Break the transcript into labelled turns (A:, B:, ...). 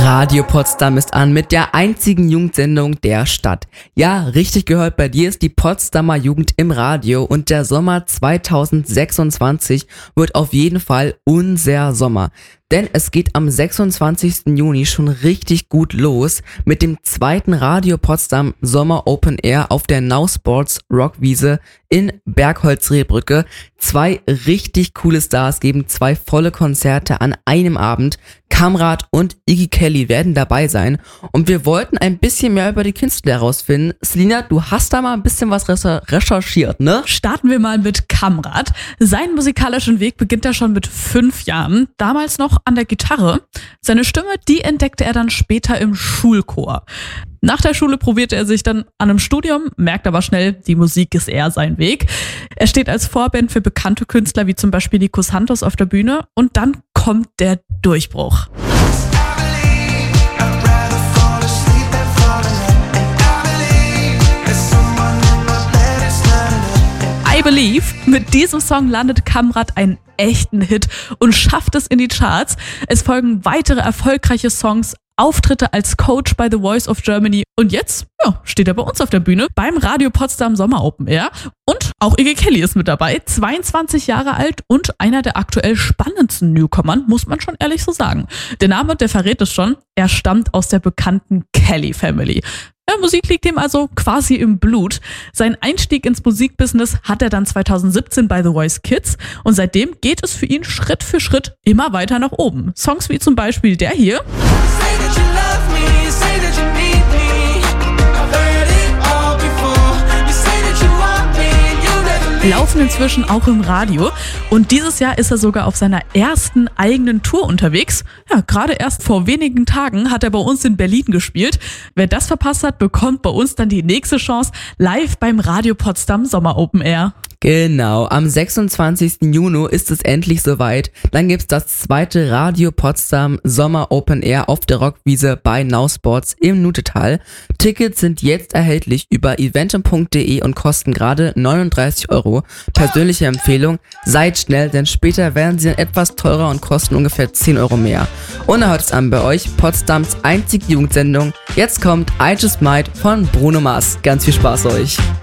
A: Radio Potsdam ist an mit der einzigen Jugendsendung der Stadt. Ja, richtig gehört, bei dir ist die Potsdamer Jugend im Radio und der Sommer 2026 wird auf jeden Fall unser Sommer. Denn es geht am 26. Juni schon richtig gut los mit dem zweiten Radio Potsdam Sommer Open Air auf der Now Sports Rockwiese in Bergholz-Rehbrücke. 2 richtig coole Stars geben 2 volle Konzerte an einem Abend. Kamrat und Iggy Kelly werden dabei sein und wir wollten ein bisschen mehr über die Künstler herausfinden. Selina, du hast da mal ein bisschen was recherchiert, ne?
B: Starten wir mal mit Kamrat. Seinen musikalischen Weg beginnt er schon mit 5 Jahren, damals noch an der Gitarre. Seine Stimme, die entdeckte er dann später im Schulchor. Nach der Schule probierte er sich dann an einem Studium, merkt aber schnell, die Musik ist eher sein Weg. Er steht als Vorband für bekannte Künstler wie zum Beispiel Nico Santos auf der Bühne und dann kommt der Durchbruch. I Believe. Mit diesem Song landet Kamrat einen echten Hit und schafft es in die Charts. Es folgen weitere erfolgreiche Songs, Auftritte als Coach bei The Voice of Germany und jetzt steht er bei uns auf der Bühne beim Radio Potsdam Sommer Open Air und auch Iggy Kelly ist mit dabei, 22 Jahre alt und einer der aktuell spannendsten Newcomern, muss man schon ehrlich so sagen. Der Name, der verrät es schon, er stammt aus der bekannten Kelly Family. Ja, Musik liegt ihm also quasi im Blut. Sein Einstieg ins Musikbusiness hat er dann 2017 bei The Voice Kids und seitdem geht es für ihn Schritt für Schritt immer weiter nach oben. Songs wie zum Beispiel der hier laufen inzwischen auch im Radio und dieses Jahr ist er sogar auf seiner ersten eigenen Tour unterwegs. Ja, gerade erst vor wenigen Tagen hat er bei uns in Berlin gespielt. Wer das verpasst hat, bekommt bei uns dann die nächste Chance live beim Radio Potsdam Sommer Open Air.
A: Genau, am 26. Juni ist es endlich soweit. Dann gibt's das zweite Radio Potsdam Sommer Open Air auf der Rockwiese bei Now Sports im Nutetal. Tickets sind jetzt erhältlich über eventim.de und kosten gerade 39 €. Persönliche Empfehlung, seid schnell, denn später werden sie dann etwas teurer und kosten ungefähr 10 € mehr. Und da hört es an bei euch, Potsdams einzige Jugendsendung. Jetzt kommt I Just Might von Bruno Mars. Ganz viel Spaß euch.